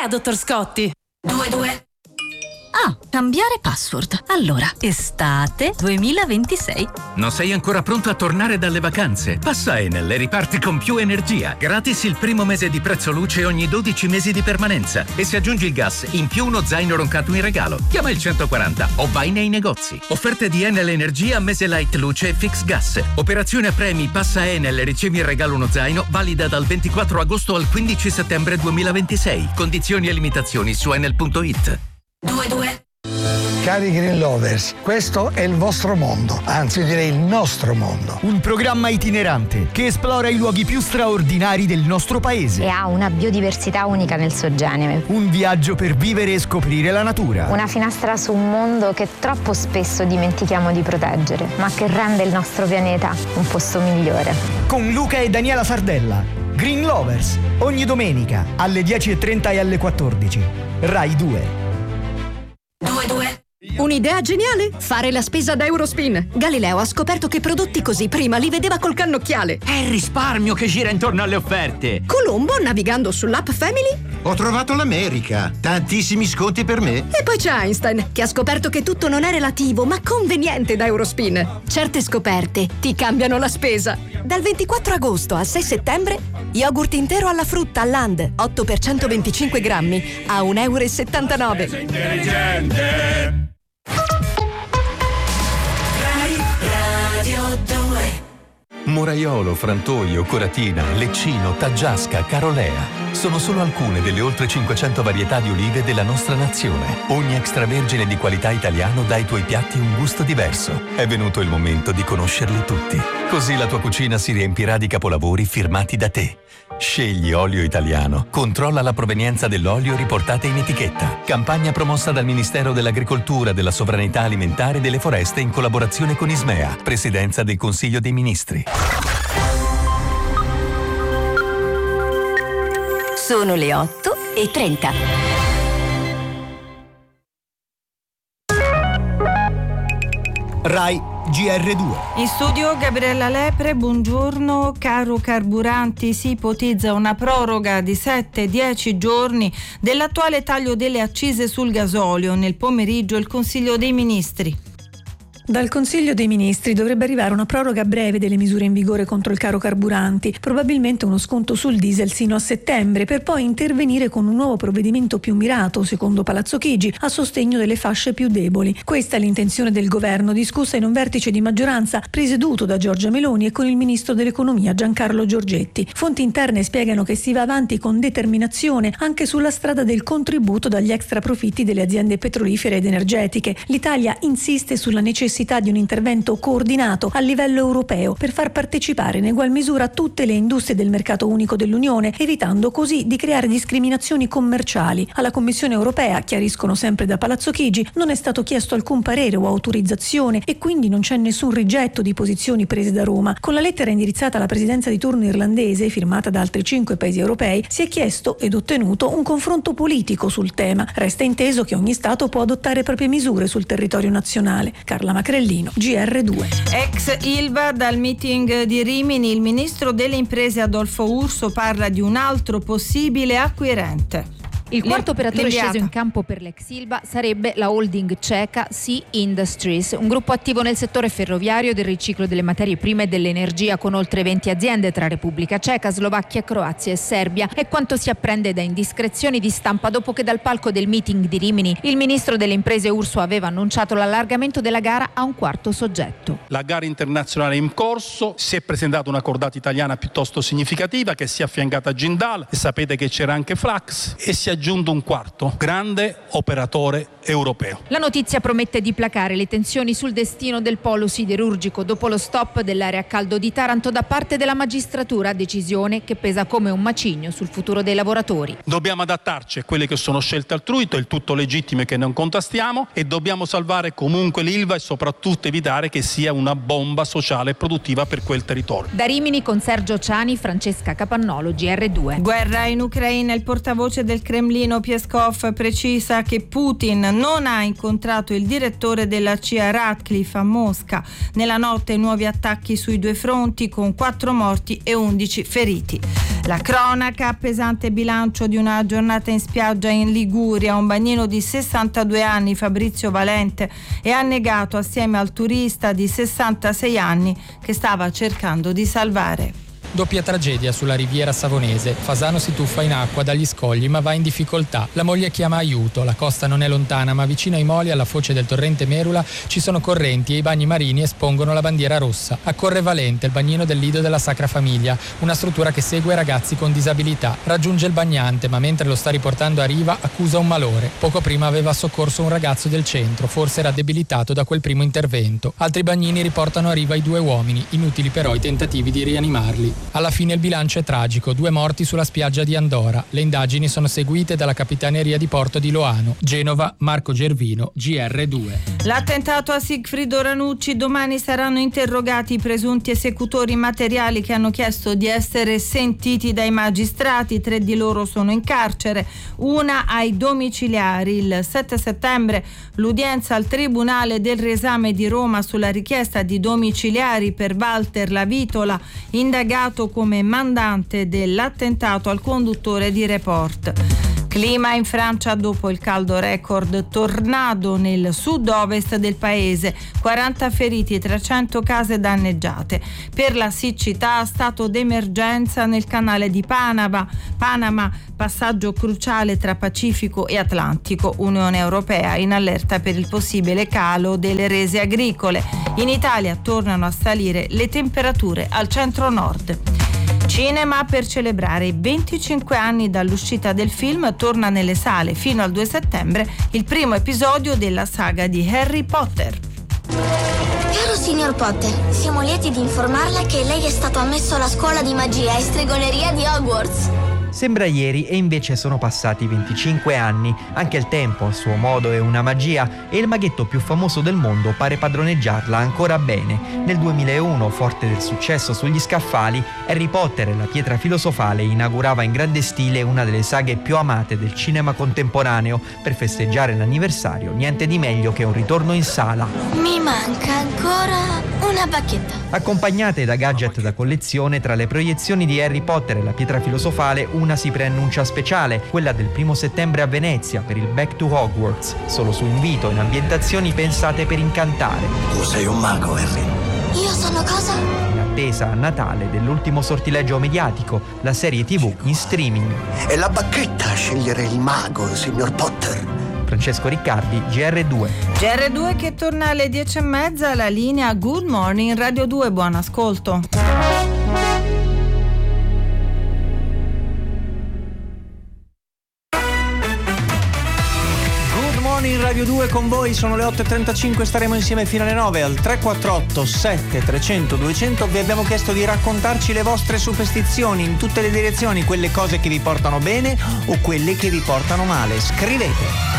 dottor Scotti. 22. Ah, cambiare password. Allora, estate 2026. Non sei ancora pronto a tornare dalle vacanze? Passa Enel e riparti con più energia. Gratis il primo mese di prezzo luce ogni 12 mesi di permanenza. E se aggiungi il gas, in più uno zaino roncato in regalo. Chiama il 140 o vai nei negozi. Offerte di Enel Energia, mese light luce e fix gas. Operazione a premi, passa Enel e ricevi in regalo uno zaino, valida dal 24 agosto al 15 settembre 2026. Condizioni e limitazioni su enel.it. 22. Cari Green Lovers, questo è il vostro mondo, anzi direi il nostro mondo. Un programma itinerante che esplora i luoghi più straordinari del nostro paese. E ha una biodiversità unica nel suo genere. Un viaggio per vivere e scoprire la natura. Una finestra su un mondo che troppo spesso dimentichiamo di proteggere, ma che rende il nostro pianeta un posto migliore. Con Luca e Daniela Sardella. Green Lovers, ogni domenica alle 10:30 e alle 14. Rai 2. 22. Un'idea geniale? Fare la spesa da Eurospin. Galileo ha scoperto che prodotti così prima li vedeva col cannocchiale. È il risparmio che gira intorno alle offerte. Colombo, navigando sull'app Family. Ho trovato l'America. Tantissimi sconti per me. E poi c'è Einstein, che ha scoperto che tutto non è relativo, ma conveniente da Eurospin. Certe scoperte ti cambiano la spesa. Dal 24 agosto al 6 settembre, yogurt intero alla frutta Land, 8 per 125 grammi, a €1,79. Sei intelligente. Radio 2. Moraiolo, Frantoio, Coratina, Leccino, Taggiasca, Carolea. Sono solo alcune delle oltre 500 varietà di olive della nostra nazione. Ogni extravergine di qualità italiano dà ai tuoi piatti un gusto diverso. È venuto il momento di conoscerli tutti. Così la tua cucina si riempirà di capolavori firmati da te. Scegli olio italiano. Controlla la provenienza dell'olio riportata in etichetta. Campagna promossa dal Ministero dell'Agricoltura, della Sovranità Alimentare e delle Foreste in collaborazione con Ismea, Presidenza del Consiglio dei Ministri. Sono le 8:30. Rai GR2. In studio Gabriella Lepre, buongiorno. Caro carburanti, si ipotizza una proroga di 7-10 giorni dell'attuale taglio delle accise sul gasolio. Nel pomeriggio il Consiglio dei Ministri. Dal Consiglio dei Ministri dovrebbe arrivare una proroga breve delle misure in vigore contro il caro carburanti, probabilmente uno sconto sul diesel sino a settembre, per poi intervenire con un nuovo provvedimento più mirato, secondo Palazzo Chigi, a sostegno delle fasce più deboli. Questa è l'intenzione del governo, discussa in un vertice di maggioranza presieduto da Giorgia Meloni e con il ministro dell'Economia Giancarlo Giorgetti. Fonti interne spiegano che si va avanti con determinazione anche sulla strada del contributo dagli extra profitti delle aziende petrolifere ed energetiche. L'Italia insiste sulla necessità di un intervento coordinato a livello europeo per far partecipare in egual misura tutte le industrie del mercato unico dell'Unione, evitando così di creare discriminazioni commerciali. Alla Commissione europea, chiariscono sempre da Palazzo Chigi, non è stato chiesto alcun parere o autorizzazione e quindi non c'è nessun rigetto di posizioni prese da Roma. Con la lettera indirizzata alla presidenza di turno irlandese, firmata da altri 5 paesi europei, si è chiesto ed ottenuto un confronto politico sul tema. Resta inteso che ogni Stato può adottare proprie misure sul territorio nazionale. Carla Macrellino, GR2. Ex Ilva, dal meeting di Rimini, il ministro delle imprese Adolfo Urso parla di un altro possibile acquirente. Il quarto operatore sceso in campo per l'ex Ilva sarebbe la holding ceca Sea Industries, un gruppo attivo nel settore ferroviario, del riciclo delle materie prime e dell'energia, con oltre 20 aziende tra Repubblica Ceca, Slovacchia, Croazia e Serbia. È quanto si apprende da indiscrezioni di stampa dopo che dal palco del meeting di Rimini il ministro delle imprese Urso aveva annunciato l'allargamento della gara a un quarto soggetto. La gara internazionale è in corso, si è presentata una cordata italiana piuttosto significativa che si è affiancata a Jindal, e sapete che c'era anche Flax, e si è aggiunto un quarto grande operatore europeo. La notizia promette di placare le tensioni sul destino del polo siderurgico dopo lo stop dell'area a caldo di Taranto da parte della magistratura, decisione che pesa come un macigno sul futuro dei lavoratori. Dobbiamo adattarci a quelle che sono scelte altrui, del tutto legittime, che non contrastiamo, e dobbiamo salvare comunque l'Ilva e soprattutto evitare che sia una bomba sociale e produttiva per quel territorio. Da Rimini con Sergio Ciani, Francesca Capannolo, GR2. Guerra in Ucraina, il portavoce del Cremlino Cremlino Peskov precisa che Putin non ha incontrato il direttore della CIA Ratcliffe a Mosca. Nella notte nuovi attacchi sui due fronti con 4 morti e 11 feriti. La cronaca, pesante bilancio di una giornata in spiaggia in Liguria. Un bagnino di 62 anni, Fabrizio Valente, è annegato assieme al turista di 66 anni che stava cercando di salvare. Doppia tragedia sulla riviera savonese. Fasano si tuffa in acqua dagli scogli ma va in difficoltà. La moglie chiama aiuto. La costa non è lontana ma vicino ai moli, alla foce del torrente Merula, ci sono correnti e i bagni marini espongono la bandiera rossa. Accorre Valente, il bagnino del Lido della Sacra Famiglia, una struttura che segue ragazzi con disabilità. Raggiunge il bagnante ma mentre lo sta riportando a riva accusa un malore. Poco prima aveva soccorso un ragazzo del centro, forse era debilitato da quel primo intervento. Altri bagnini riportano a riva i 2 uomini, inutili però i tentativi di rianimarli. Alla fine il bilancio è tragico, 2 morti sulla spiaggia di Andora. Le indagini sono seguite dalla Capitaneria di Porto di Loano. Genova, Marco Gervino, GR2. L'attentato a Sigfrido Ranucci. Domani saranno interrogati i presunti esecutori materiali che hanno chiesto di essere sentiti dai magistrati. 3 di loro sono in carcere, una ai domiciliari. Il 7 settembre l'udienza al Tribunale del Riesame di Roma sulla richiesta di domiciliari per Walter Lavitola, indagato come mandante dell'attentato al conduttore di Report. Clima in Francia dopo il caldo record, tornado nel sud-ovest del paese, 40 feriti e 300 case danneggiate. Per la siccità, stato d'emergenza nel canale di Panama, passaggio cruciale tra Pacifico e Atlantico. Unione Europea in allerta per il possibile calo delle rese agricole. In Italia tornano a salire le temperature al centro-nord. Cinema, per celebrare i 25 anni dall'uscita del film, torna nelle sale fino al 2 settembre il primo episodio della saga di Harry Potter. Caro signor Potter, siamo lieti di informarla che lei è stato ammesso alla scuola di magia e stregoneria di Hogwarts. Sembra ieri e invece sono passati 25 anni. Anche il tempo, a suo modo, è una magia e il maghetto più famoso del mondo pare padroneggiarla ancora bene. Nel 2001, forte del successo sugli scaffali, Harry Potter e la pietra filosofale inaugurava in grande stile una delle saghe più amate del cinema contemporaneo. Per festeggiare l'anniversario, niente di meglio che un ritorno in sala. Mi manca ancora una bacchetta. Accompagnate da gadget da collezione, tra le proiezioni di Harry Potter e la pietra filosofale, una si preannuncia speciale, quella del 1 settembre a Venezia per il Back to Hogwarts, solo su invito in ambientazioni pensate per incantare. Tu sei un mago, Harry. Io sono cosa? In attesa a Natale dell'ultimo sortileggio mediatico, la serie TV in streaming. È la bacchetta a scegliere il mago, signor Potter. Francesco Riccardi, GR2. GR2 che torna alle 10:30, la linea Good Morning Radio 2. Buon ascolto. In Radio 2 con voi, sono le 8:35, staremo insieme fino alle 9 al 348 7300 200. Vi abbiamo chiesto di raccontarci le vostre superstizioni in tutte le direzioni, quelle cose che vi portano bene o quelle che vi portano male. Scrivete.